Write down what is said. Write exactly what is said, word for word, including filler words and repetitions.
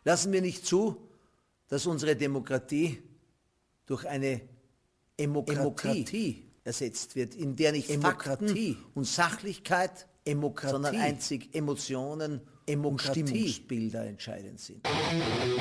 Lassen wir nicht zu, dass unsere Demokratie durch eine Emokratie, Emokratie ersetzt wird, in der nicht Demokratie Fakten und Sachlichkeit, Emokratie, sondern einzig Emotionen und Stimmungsbilder entscheidend sind.